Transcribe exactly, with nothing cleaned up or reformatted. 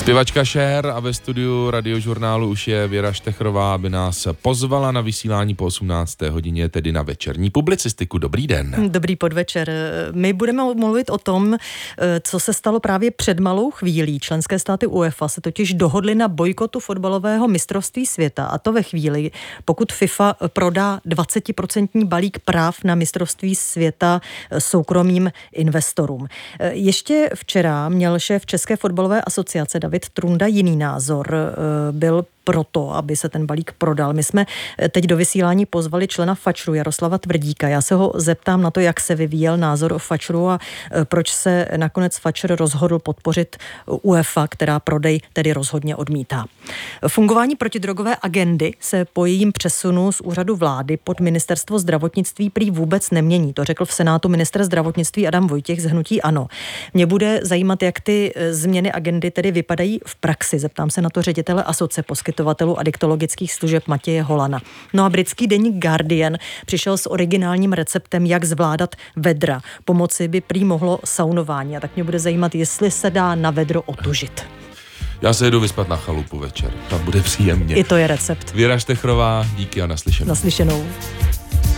Zpěvačka Cher a ve studiu Radiožurnálu už je Věra Štechrová, aby nás pozvala na vysílání po osmnácté hodině, tedy na večerní publicistiku. Dobrý den. Dobrý podvečer. My budeme mluvit o tom, co se stalo právě před malou chvílí. Členské státy UEFA se totiž dohodly na bojkotu fotbalového mistrovství světa, a to ve chvíli, pokud FIFA prodá dvacet procent balík práv na mistrovství světa soukromým investorům. Ještě včera měl šéf České fotbalové asociace David Trunda jiný názor. Byl proto, aby se ten balík prodal. My jsme teď do vysílání pozvali člena Fačru Jaroslava Tvrdíka. Já se ho zeptám na to, jak se vyvíjel názor Fačru a proč se nakonec Fačr rozhodl podpořit UEFA, která prodej tedy rozhodně odmítá. Fungování protidrogové agendy se po jejím přesunu z úřadu vlády pod ministerstvo zdravotnictví prý vůbec nemění. To řekl v Senátu ministr zdravotnictví Adam Vojtěch z hnutí ANO. Mě bude zajímat, jak ty změny agendy tedy vypadají v praxi. Zeptám se na to ředitele asociace poskytovatelů adiktologických služeb Matěje Holana. No a britský deník Guardian přišel s originálním receptem, jak zvládat vedra. Pomoci by prý mohlo saunování. A tak mě bude zajímat, jestli se dá na vedro otužit. Já se jedu vyspat na chalupu večer. Tam bude příjemně. I to je recept. Věra Štechrová, díky a naslyšenou. Naslyšenou.